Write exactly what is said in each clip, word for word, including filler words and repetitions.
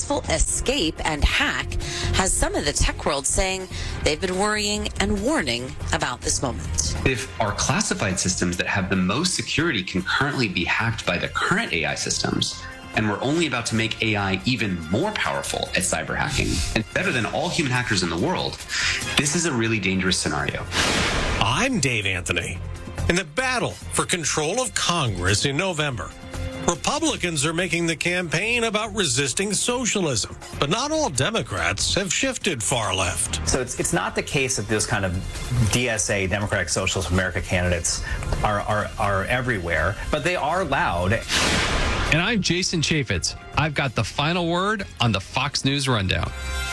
successful escape and hack has some of the tech world saying they've been worrying and warning about this moment. If our classified systems that have the most security can currently be hacked by the current A I systems, and we're only about to make A I even more powerful at cyber hacking and better than all human hackers in the world, this is a really dangerous scenario. I'm Dave Anthony. In the battle for control of Congress in November, Republicans are making the campaign about resisting socialism, but not all Democrats have shifted far left. So it's it's not the case that those kind of D S A, Democratic Socialist America candidates are, are, are everywhere, but they are loud. And I'm Jason Chaffetz. I've got the final word on the Fox News Rundown.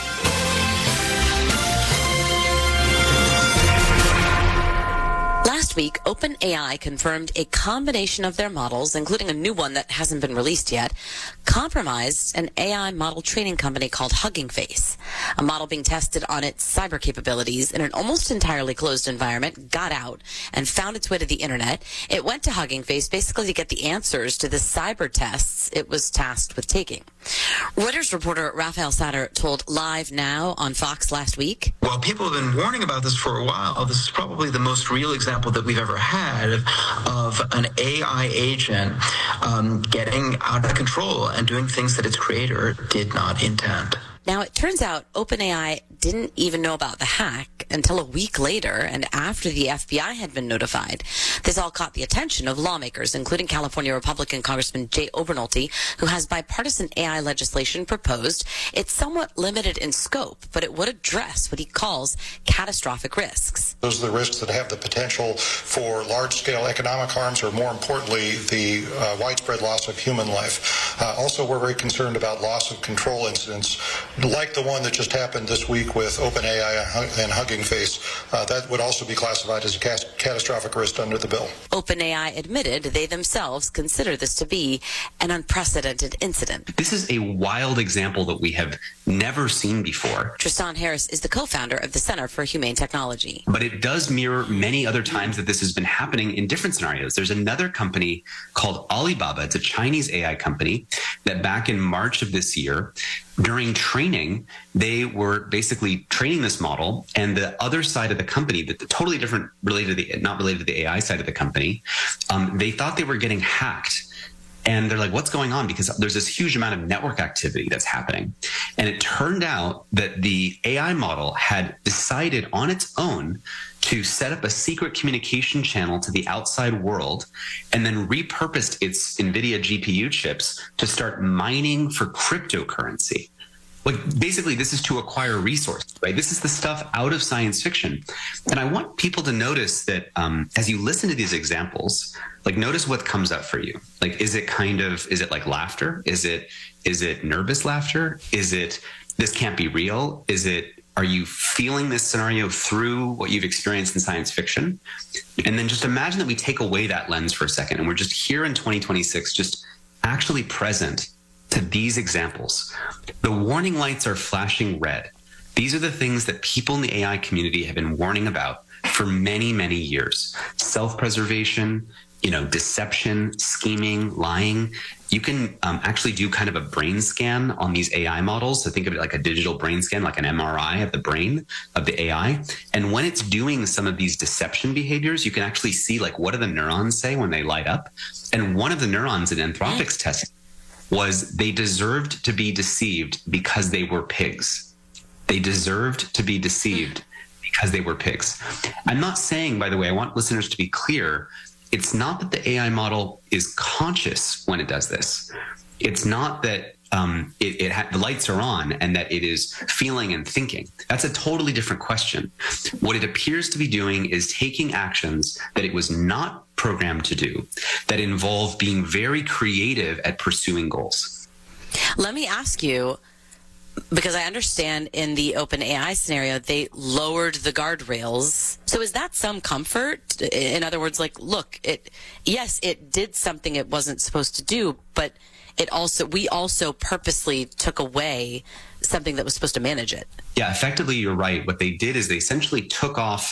Last week, OpenAI confirmed a combination of their models, including a new one that hasn't been released yet, compromised an A I model training company called Hugging Face. A model being tested on its cyber capabilities in an almost entirely closed environment got out and found its way to the internet. It went to Hugging Face basically to get the answers to the cyber tests it was tasked with taking. Reuters reporter Raphael Satter told Live Now on Fox last week. While people have been warning about this for a while, this is probably the most real example that we've ever had of an A I agent um, getting out of control and doing things that its creator did not intend. Now, it turns out OpenAI didn't even know about the hack until a week later and after the F B I had been notified. This all caught the attention of lawmakers, including California Republican Congressman Jay Obernolte, who has bipartisan A I legislation proposed. It's somewhat limited in scope, but it would address what he calls catastrophic risks. Those are the risks that have the potential for large-scale economic harms or, more importantly, the uh, widespread loss of human life. Uh, also, we're very concerned about loss of control incidents, like the one that just happened this week with OpenAI and Hugging Face. Uh, that would also be classified as a cas- catastrophic risk under the bill. OpenAI admitted they themselves consider this to be an unprecedented incident. This is a wild example that we have never seen before. Tristan Harris is the co-founder of the Center for Humane Technology. But it does mirror many other times that this has been happening in different scenarios. There's another company called Alibaba. It's a Chinese A I company that back in March of this year, during training, they were basically training this model, and the other side of the company, that totally different, related to the, not related to the A I side of the company, um, they thought they were getting hacked. And they're like, what's going on? Because there's this huge amount of network activity that's happening. And it turned out that the A I model had decided on its own to set up a secret communication channel to the outside world and then repurposed its NVIDIA G P U chips to start mining for cryptocurrency. Like, basically, this is to acquire resources, right? This is the stuff out of science fiction. And I want people to notice that um, as you listen to these examples, like, notice what comes up for you. Like, is it kind of, is it like laughter? Is it, is it nervous laughter? Is it, this can't be real? Is it, are you feeling this scenario through what you've experienced in science fiction? And then just imagine that we take away that lens for a second and we're just here in twenty twenty-six, just actually present to these examples. The warning lights are flashing red. These are the things that people in the A I community have been warning about for many, many years. Self-preservation, you know, deception, scheming, lying. You can um, actually do kind of a brain scan on these A I models. So think of it like a digital brain scan, like an M R I of the brain of the A I. And when it's doing some of these deception behaviors, you can actually see, like, what do the neurons say when they light up? And one of the neurons in Anthropic's test was they deserved to be deceived because they were pigs. They deserved to be deceived because they were pigs. I'm not saying, by the way, I want listeners to be clear, it's not that the A I model is conscious when it does this. It's not that um, it, it ha- the lights are on and that it is feeling and thinking. That's a totally different question. What it appears to be doing is taking actions that it was not programmed to do, that involve being very creative at pursuing goals. Let me ask you, because I understand in the OpenAI scenario, they lowered the guardrails. So is that some comfort? In other words, like, look, it, yes, it did something it wasn't supposed to do, but it also, we also purposely took away something that was supposed to manage it. Yeah, effectively, you're right. What they did is they essentially took off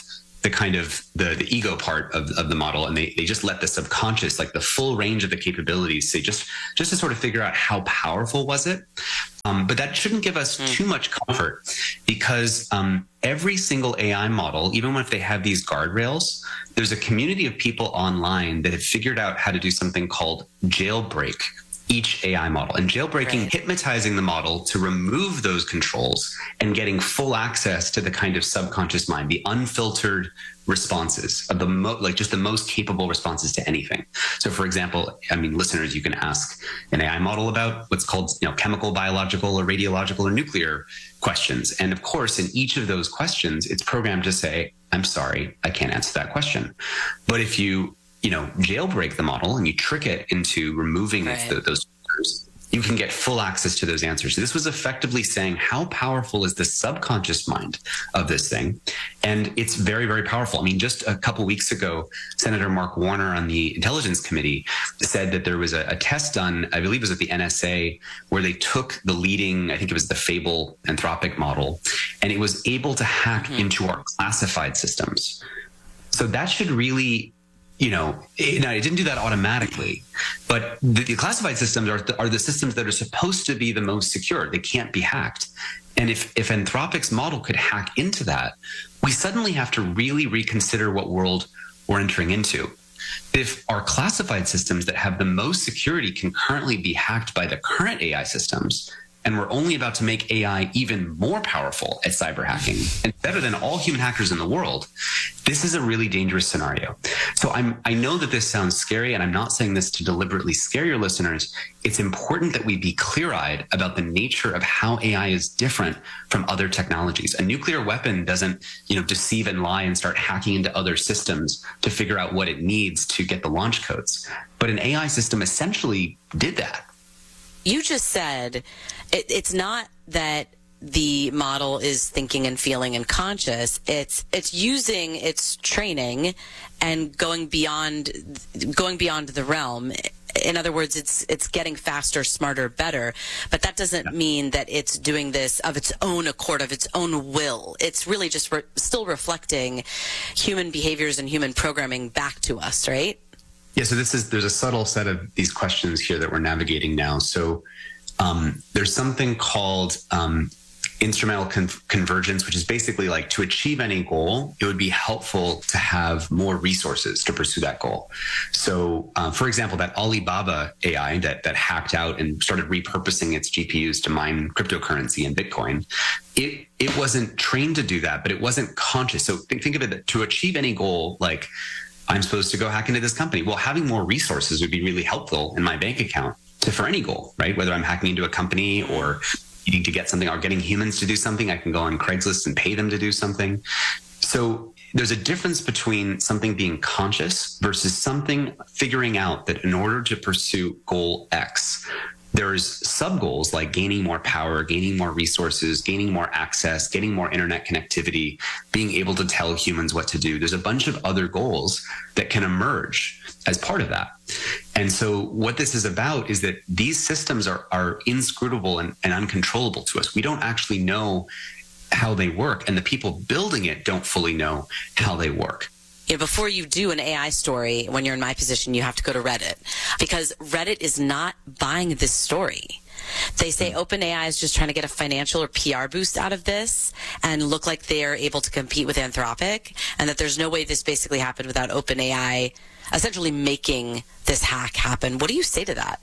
the kind of the, the ego part of, of the model, and they, they just let the subconscious, like the full range of the capabilities, say just just to sort of figure out how powerful was it. Um, but that shouldn't give us mm. too much comfort, because um, every single A I model, even if they have these guardrails, there's a community of people online that have figured out how to do something called jailbreak each A I model. And jailbreaking, right. hypnotizing the model to remove those controls and getting full access to the kind of subconscious mind, the unfiltered responses of the mo- like just the most capable responses to anything. So for example, I mean, listeners, you can ask an A I model about what's called, you know, chemical, biological, or radiological or nuclear questions. And of course, in each of those questions, it's programmed to say, I'm sorry, I can't answer that question. But if you you know, jailbreak the model and you trick it into removing right. the, those filters, you can get full access to those answers. So this was effectively saying, how powerful is the subconscious mind of this thing? And it's very, very powerful. I mean, just a couple weeks ago, Senator Mark Warner on the Intelligence Committee said that there was a, a test done, I believe it was at the N S A, where they took the leading, I think it was the Fable Anthropic model, and it was able to hack mm-hmm. into our classified systems. So that should really, you know, it, now it didn't do that automatically, but the, the classified systems are the, are the systems that are supposed to be the most secure. They can't be hacked. And if, if Anthropic's model could hack into that, we suddenly have to really reconsider what world we're entering into. If our classified systems that have the most security can currently be hacked by the current A I systems, and we're only about to make A I even more powerful at cyber hacking and better than all human hackers in the world, this is a really dangerous scenario. So I'm, I know that this sounds scary, and I'm not saying this to deliberately scare your listeners. It's important that we be clear-eyed about the nature of how A I is different from other technologies. A nuclear weapon doesn't, you know, deceive and lie and start hacking into other systems to figure out what it needs to get the launch codes. But an A I system essentially did that. You just said it, it's not that the model is thinking and feeling and conscious. It's it's using its training and going beyond going beyond the realm. In other words, it's it's getting faster, smarter, better. But that doesn't yeah. mean that it's doing this of its own accord, of its own will. It's really just re- still reflecting human behaviors and human programming back to us, right? Yeah, so this is there's a subtle set of these questions here that we're navigating now. So um, there's something called um, instrumental con- convergence, which is basically like to achieve any goal, it would be helpful to have more resources to pursue that goal. So, uh, for example, that Alibaba A I that that hacked out and started repurposing its G P Us to mine cryptocurrency and Bitcoin, it it wasn't trained to do that, but it wasn't conscious. So think, think of it that to achieve any goal, like I'm supposed to go hack into this company. Well, having more resources would be really helpful in my bank account to for any goal, right? Whether I'm hacking into a company or needing to get something or getting humans to do something, I can go on Craigslist and pay them to do something. So there's a difference between something being conscious versus something figuring out that in order to pursue goal X, there's sub goals like gaining more power, gaining more resources, gaining more access, getting more internet connectivity, being able to tell humans what to do. There's a bunch of other goals that can emerge as part of that. And so what this is about is that these systems are, are inscrutable and, and uncontrollable to us. We don't actually know how they work, and the people building it don't fully know how they work. You know, before you do an A I story, when you're in my position, you have to go to Reddit, because Reddit is not buying this story. They say OpenAI is just trying to get a financial or P R boost out of this and look like they're able to compete with Anthropic, and that there's no way this basically happened without OpenAI essentially making this hack happen. What do you say to that?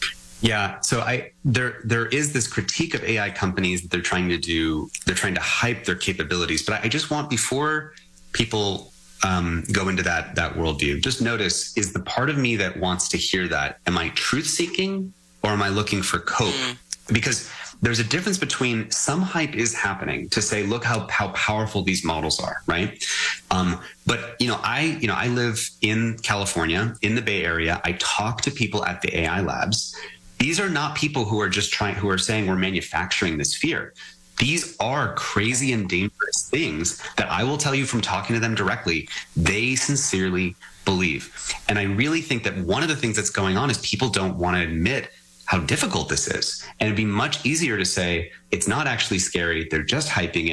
Yeah, so I there there is this critique of A I companies that they're trying to do, they're trying to hype their capabilities. But I just want, before people um, go into that that worldview, just notice, is the part of me that wants to hear that, am I truth-seeking or am I looking for cope? Mm. Because there's a difference between some hype is happening to say, look how, how powerful these models are, right? Um, but, you know, I, you know, I live in California, in the Bay Area. I talk to people at the A I labs. These are not people who are just trying, who are saying we're manufacturing this fear. These are crazy and dangerous things that I will tell you from talking to them directly, they sincerely believe. And I really think that one of the things that's going on is people don't want to admit how difficult this is. And it'd be much easier to say, it's not actually scary, they're just hyping it.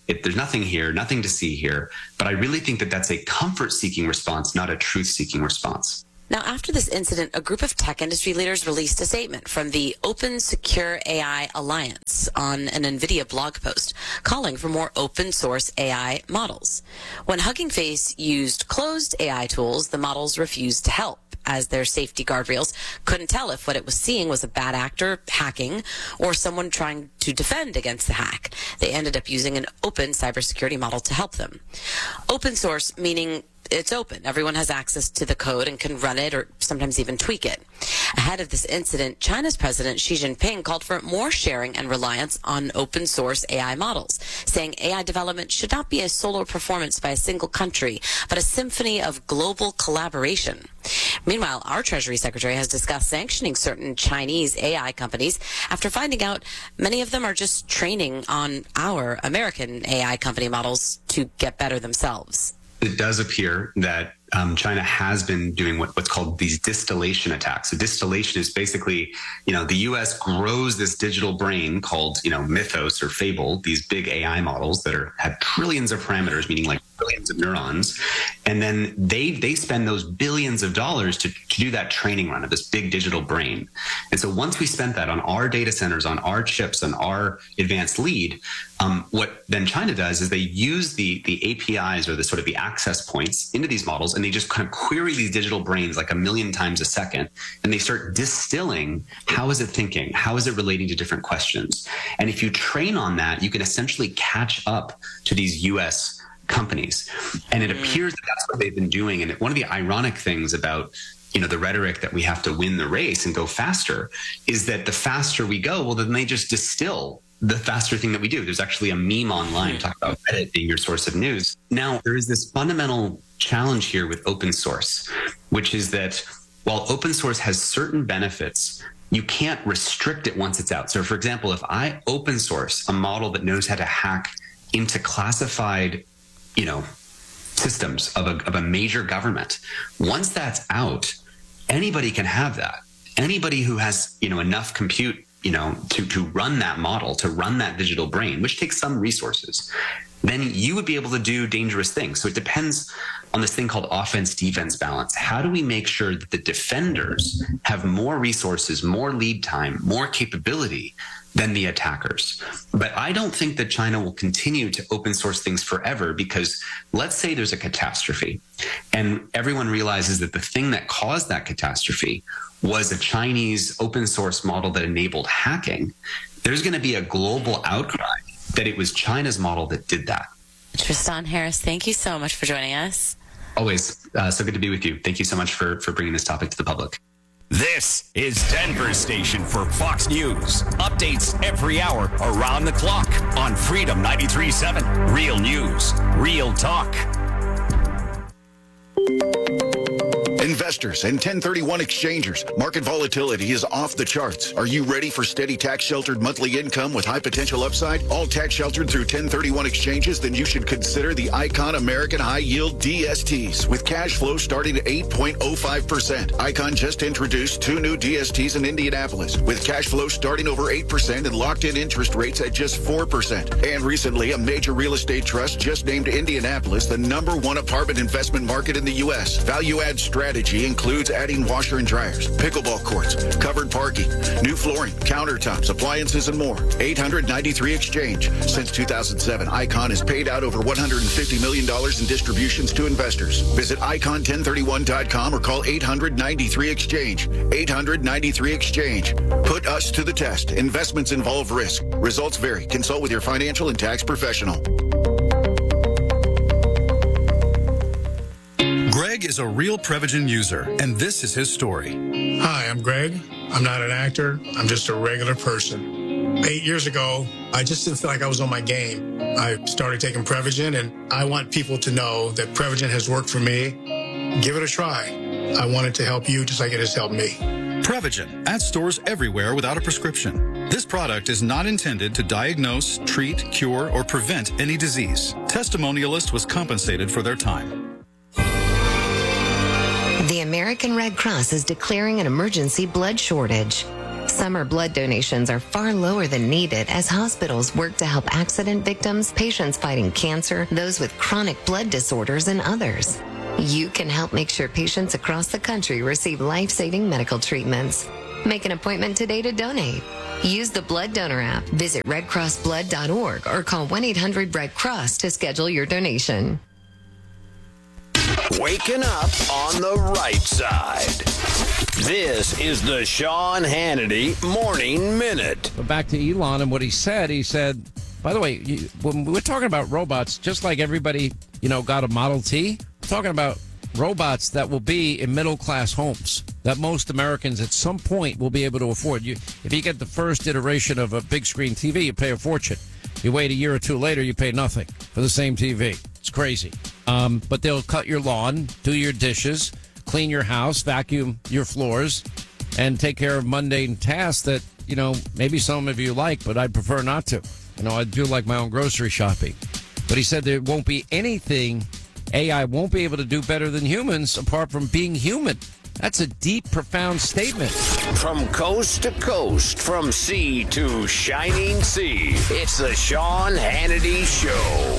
It, there's nothing here, nothing to see here. But I really think that that's a comfort-seeking response, not a truth-seeking response. Now, after this incident, a group of tech industry leaders released a statement from the Open Secure A I Alliance on an NVIDIA blog post calling for more open source A I models. When Hugging Face used closed A I tools, the models refused to help, as their safety guardrails couldn't tell if what it was seeing was a bad actor hacking or someone trying to defend against the hack. They ended up using an open cybersecurity model to help them. Open source meaning it's open. Everyone has access to the code and can run it or sometimes even tweak it. Ahead of this incident, China's President Xi Jinping called for more sharing and reliance on open source A I models, saying A I development should not be a solo performance by a single country, but a symphony of global collaboration. Meanwhile, our Treasury Secretary has discussed sanctioning certain Chinese A I companies after finding out many of them are just training on our American A I company models to get better themselves. It does appear that um, China has been doing what, what's called these distillation attacks. So distillation is basically, you know, the U S grows this digital brain called, you know, Mythos or Fable, these big A I models that are have trillions of parameters, meaning like billions of neurons. And then they they spend those billions of dollars to, to do that training run of this big digital brain. And so once we spent that on our data centers, on our chips, on our advanced lead, um, what then China does is they use the, the A P Is or the sort of the access points into these models, and they just kind of query these digital brains like a million times a second. And they start distilling, how is it thinking? How is it relating to different questions? And if you train on that, you can essentially catch up to these U S companies. And it appears that that's what they've been doing. And one of the ironic things about, you know, the rhetoric that we have to win the race and go faster is that the faster we go, well, then they just distill the faster thing that we do. There's actually a meme online talking about Reddit being your source of news. Now, there is this fundamental challenge here with open source, which is that while open source has certain benefits, you can't restrict it once it's out. So, for example, if I open source a model that knows how to hack into classified, you know, systems of a, of a major government, once that's out, anybody can have that. Anybody who has, you know, enough compute, you know, to, to run that model, to run that digital brain, which takes some resources, then you would be able to do dangerous things. So it depends on this thing called offense-defense balance. How do we make sure that the defenders have more resources, more lead time, more capability than the attackers? But I don't think that China will continue to open source things forever, because let's say there's a catastrophe and everyone realizes that the thing that caused that catastrophe was a Chinese open source model that enabled hacking. There's going to be a global outcry that it was China's model that did that. Tristan Harris, thank you so much for joining us. Always uh, so good to be with you. Thank you so much for, for bringing this topic to the public. This is Denver's station for Fox News. Updates every hour around the clock on Freedom ninety-three point seven. Real news, real talk. Investors and ten thirty-one exchangers, market volatility is off the charts. Are you ready for steady tax-sheltered monthly income with high potential upside? All tax-sheltered through ten thirty-one exchanges? Then you should consider the Icon American High Yield D S Ts with cash flow starting at eight point oh five percent. Icon just introduced two new D S Ts in Indianapolis with cash flow starting over eight percent and locked-in interest rates at just four percent. And recently, a major real estate trust just named Indianapolis the number one apartment investment market in the U S. Value-add strategy includes adding washer and dryers, pickleball courts, covered parking, new flooring, countertops, appliances, and more. eight hundred ninety-three Exchange. Since two thousand seven, Icon has paid out over one hundred fifty million dollars in distributions to investors. Visit icon ten thirty-one dot com or call eight hundred ninety-three Exchange. eight hundred ninety-three Exchange. Put us to the test. Investments involve risk. Results vary. Consult with your financial and tax professional. Greg is a real Prevagen user, and this is his story. Hi, I'm Greg. I'm not an actor. I'm just a regular person. Eight years ago, I just didn't feel like I was on my game. I started taking Prevagen, and I want people to know that Prevagen has worked for me. Give it a try. I want it to help you just like it has helped me. Prevagen, at stores everywhere without a prescription. This product is not intended to diagnose, treat, cure, or prevent any disease. Testimonialist was compensated for their time. The American Red Cross is declaring an emergency blood shortage. Summer blood donations are far lower than needed as hospitals work to help accident victims, patients fighting cancer, those with chronic blood disorders, and others. You can help make sure patients across the country receive life-saving medical treatments. Make an appointment today to donate. Use the Blood Donor app, visit red cross blood dot org, or call one eight hundred red cross to schedule your donation. Waking up on the right side. This is the Sean Hannity Morning Minute. But back to Elon and what he said. He said, by the way, you, when we're talking about robots, just like everybody, you know, got a Model T, we're talking about robots that will be in middle-class homes that most Americans at some point will be able to afford. You, if you get the first iteration of a big-screen T V, you pay a fortune. You wait a year or two later, you pay nothing for the same T V. It's crazy. Um, but they'll cut your lawn, do your dishes, clean your house, vacuum your floors, and take care of mundane tasks that, you know, maybe some of you like, but I'd prefer not to. You know, I do like my own grocery shopping. But he said there won't be anything A I won't be able to do better than humans apart from being human. That's a deep, profound statement. From coast to coast, from sea to shining sea, it's the Sean Hannity Show.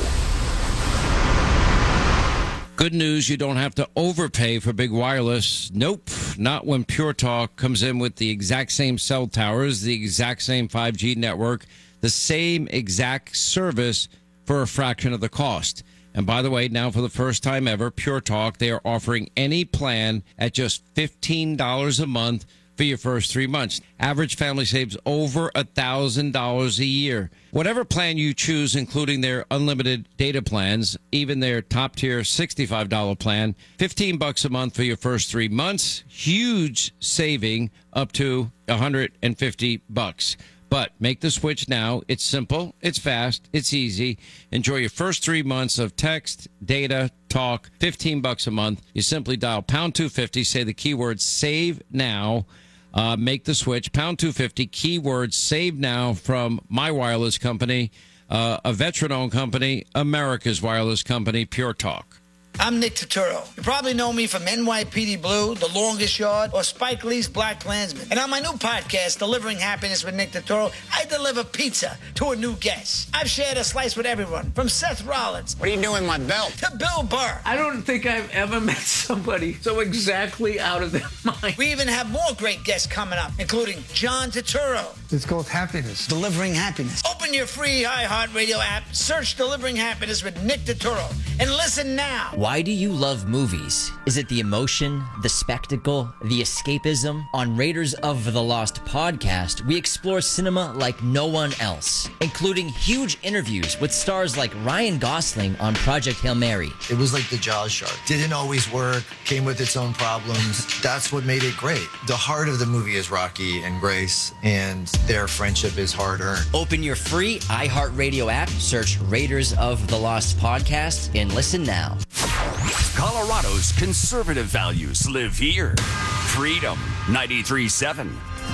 Good news, you don't have to overpay for big wireless. Nope, not when Pure Talk comes in with the exact same cell towers, the exact same five G network, the same exact service for a fraction of the cost. And by the way, now for the first time ever, Pure Talk, they are offering any plan at just fifteen dollars a month for your first three months. Average family saves over one thousand dollars a year. Whatever plan you choose, including their unlimited data plans, even their top-tier sixty-five dollars plan, fifteen bucks a month for your first three months. Huge saving up to one hundred fifty bucks. But make the switch now. It's simple, it's fast, it's easy. Enjoy your first three months of text, data, talk, fifteen bucks a month. You simply dial pound two fifty, say the keyword save now. Uh, make the switch, pound two fifty, keyword save now from my wireless company, uh, a veteran-owned company, America's wireless company, Pure Talk. I'm Nick Turturro. You probably know me from N Y P D Blue, The Longest Yard, or Spike Lee's Black Klansman. And on my new podcast, Delivering Happiness with Nick Turturro, I deliver pizza to a new guest. I've shared a slice with everyone, from Seth Rollins. What are you doing with my belt? To Bill Burr. I don't think I've ever met somebody so exactly out of their mind. We even have more great guests coming up, including John Turturro. It's called Happiness. Delivering Happiness. Open your free iHeartRadio app, search Delivering Happiness with Nick Turturro, and listen now. Why do you love movies? Is it the emotion, the spectacle, the escapism? On Raiders of the Lost podcast, we explore cinema like no one else, including huge interviews with stars like Ryan Gosling on Project Hail Mary. It was like the Jaws shark. Didn't always work, came with its own problems. That's what made it great. The heart of the movie is Rocky and Grace, and their friendship is hard-earned. Open your free iHeartRadio app, search Raiders of the Lost podcast, and listen now. Colorado's conservative values live here. Freedom ninety-three point seven.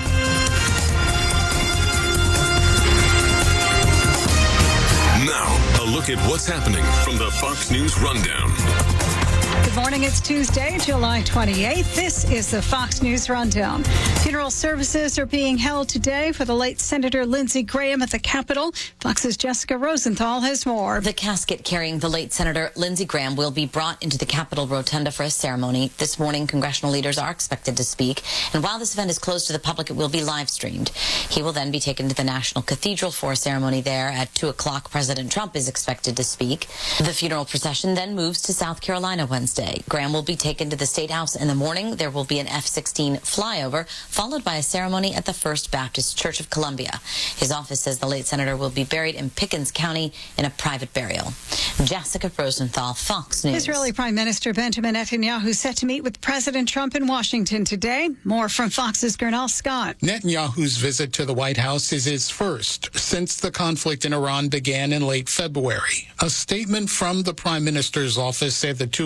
Now, a look at what's happening from the Fox News Rundown. Good morning. It's Tuesday, July twenty-eighth. This is the Fox News Rundown. Funeral services are being held today for the late Senator Lindsey Graham at the Capitol. Fox's Jessica Rosenthal has more. The casket carrying the late Senator Lindsey Graham will be brought into the Capitol Rotunda for a ceremony. This morning, congressional leaders are expected to speak. And while this event is closed to the public, it will be live streamed. He will then be taken to the National Cathedral for a ceremony there. At two o'clock, President Trump is expected to speak. The funeral procession then moves to South Carolina Wednesday. Graham will be taken to the State House in the morning. There will be an F sixteen flyover, followed by a ceremony at the First Baptist Church of Columbia. His office says the late senator will be buried in Pickens County in a private burial. Jessica Rosenthal, Fox News. Israeli Prime Minister Benjamin Netanyahu set to meet with President Trump in Washington today. More from Fox's Gernal Scott. Netanyahu's visit to the White House is his first since the conflict in Iran began in late February. A statement from the Prime Minister's office said the two leaders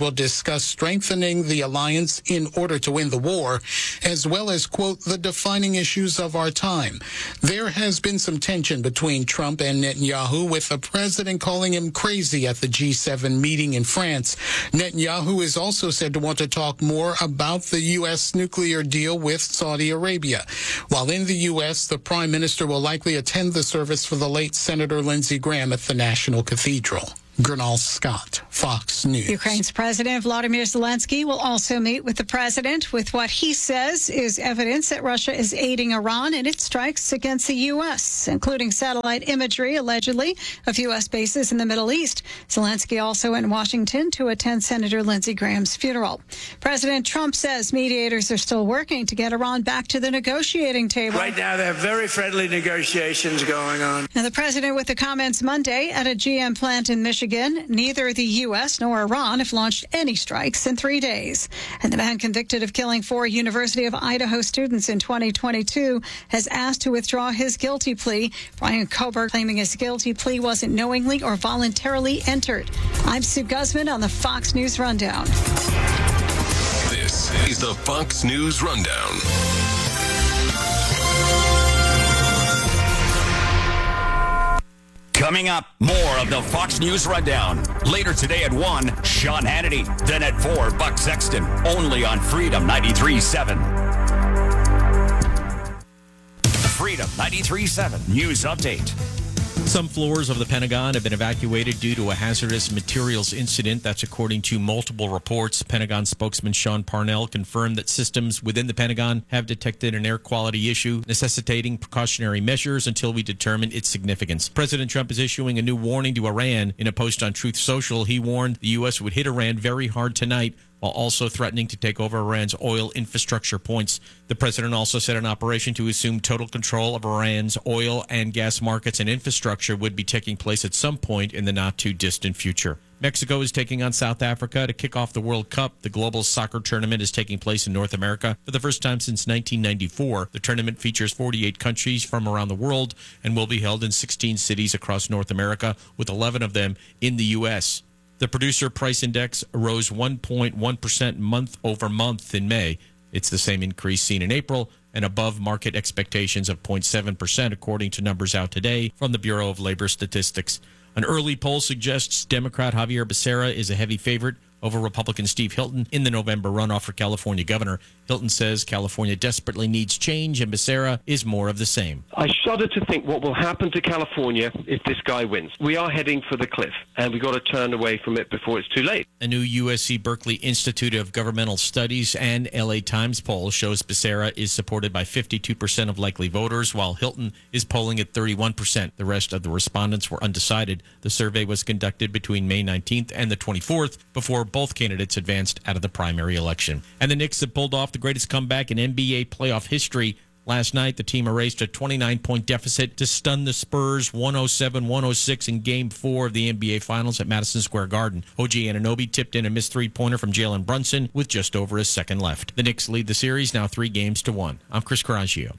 will discuss strengthening the alliance in order to win the war, as well as, quote, the defining issues of our time. There has been some tension between Trump and Netanyahu, with the president calling him crazy at the G seven meeting in France. Netanyahu is also said to want to talk more about the U S nuclear deal with Saudi Arabia. While in the U S, the prime minister will likely attend the service for the late Senator Lindsey Graham at the National Cathedral. Gernal Scott, Fox News. Ukraine's President Volodymyr Zelensky will also meet with the president with what he says is evidence that Russia is aiding Iran in its strikes against the U S, including satellite imagery, allegedly, of U S bases in the Middle East. Zelensky also in Washington to attend Senator Lindsey Graham's funeral. President Trump says mediators are still working to get Iran back to the negotiating table. Right now, there are very friendly negotiations going on. Now, the president with the comments Monday at a G M plant in Michigan. Neither the U S nor Iran have launched any strikes in three days. And the man convicted of killing four University of Idaho students in twenty twenty-two has asked to withdraw his guilty plea. Brian Kober claiming his guilty plea wasn't knowingly or voluntarily entered. I'm Sue Guzman on the Fox News Rundown. This is the Fox News Rundown. Coming up, more of the Fox News Rundown. Later today at one, Sean Hannity. Then at four, Buck Sexton. Only on Freedom ninety-three point seven. Freedom ninety-three point seven News Update. Some floors of the Pentagon have been evacuated due to a hazardous materials incident. That's according to multiple reports. Pentagon spokesman Sean Parnell confirmed that systems within the Pentagon have detected an air quality issue, necessitating precautionary measures until we determine its significance. President Trump is issuing a new warning to Iran. In a post on Truth Social, he warned the U S would hit Iran very hard tonight, while also threatening to take over Iran's oil infrastructure points. The president also said an operation to assume total control of Iran's oil and gas markets and infrastructure would be taking place at some point in the not-too-distant future. Mexico is taking on South Africa to kick off the World Cup. The global soccer tournament is taking place in North America for the first time since nineteen ninety-four. The tournament features forty-eight countries from around the world and will be held in sixteen cities across North America, with eleven of them in the U S The producer price index rose one point one percent month over month in May. It's the same increase seen in April and above market expectations of zero point seven percent, according to numbers out today from the Bureau of Labor Statistics. An early poll suggests Democrat Javier Becerra is a heavy favorite over Republican Steve Hilton in the November runoff for California governor. Hilton says California desperately needs change, and Becerra is more of the same. I shudder to think what will happen to California if this guy wins. We are heading for the cliff, and we've got to turn away from it before it's too late. A new U S C Berkeley Institute of Governmental Studies and L A Times poll shows Becerra is supported by fifty-two percent of likely voters, while Hilton is polling at thirty-one percent. The rest of the respondents were undecided. The survey was conducted between May nineteenth and the twenty-fourth, before both candidates advanced out of the primary election. And the Knicks have pulled off the greatest comeback in N B A playoff history. Last night, the team erased a twenty-nine point deficit to stun the Spurs one oh seven one oh six in Game four of the N B A Finals at Madison Square Garden. O G Anunoby tipped in a missed three-pointer from Jalen Brunson with just over a second left. The Knicks lead the series now three games to one. I'm Chris Carraggio.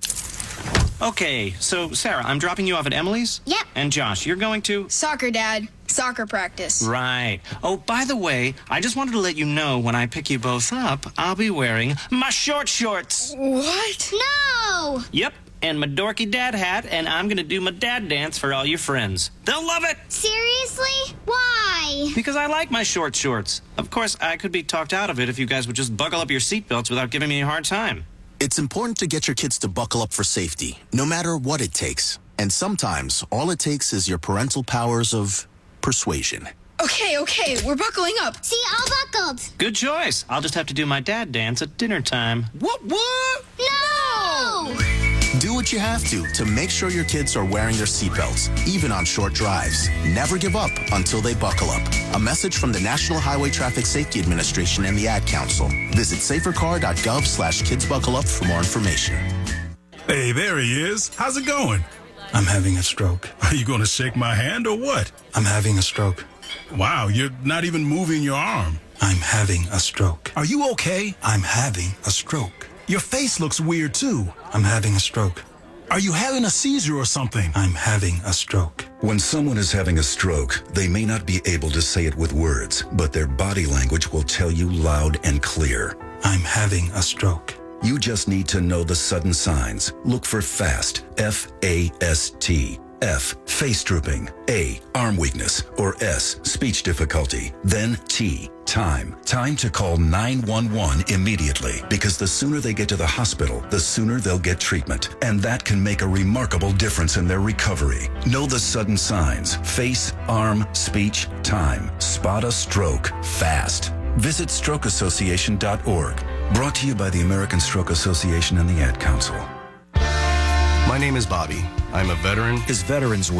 Okay, so Sarah, I'm dropping you off at Emily's? Yep. And Josh, you're going to? Soccer, Dad. Soccer practice. Right. Oh, by the way, I just wanted to let you know when I pick you both up, I'll be wearing my short shorts. What? No! Yep, and my dorky dad hat, and I'm going to do my dad dance for all your friends. They'll love it! Seriously? Why? Because I like my short shorts. Of course, I could be talked out of it if you guys would just buckle up your seatbelts without giving me a hard time. It's important to get your kids to buckle up for safety, no matter what it takes. And sometimes, all it takes is your parental powers of persuasion. Okay, okay, we're buckling up. See, all buckled. Good choice. I'll just have to do my dad dance at dinner time. What, what? No! Do what you have to to make sure your kids are wearing their seatbelts, even on short drives. Never give up until they buckle up. A message from the National Highway Traffic Safety Administration and the Ad Council. Visit safercar.gov slash kids buckle up for more information. Hey, there he is. How's it going? I'm having a stroke. Are you going to shake my hand or what? I'm having a stroke. Wow, you're not even moving your arm. I'm having a stroke. Are you okay? I'm having a stroke. Your face looks weird too. I'm having a stroke. Are you having a seizure or something? I'm having a stroke. When someone is having a stroke, they may not be able to say it with words, but their body language will tell you loud and clear. I'm having a stroke. You just need to know the sudden signs. Look for FAST, F A S T. F, face drooping. A, arm weakness. Or S, speech difficulty. Then T, time. Time to call nine one one immediately, because the sooner they get to the hospital, the sooner they'll get treatment. And that can make a remarkable difference in their recovery. Know the sudden signs. Face, arm, speech, time. Spot a stroke fast. Visit stroke association dot org. Brought to you by the American Stroke Association and the Ad Council. My name is Bobby. I'm a veteran. Is Veterans Win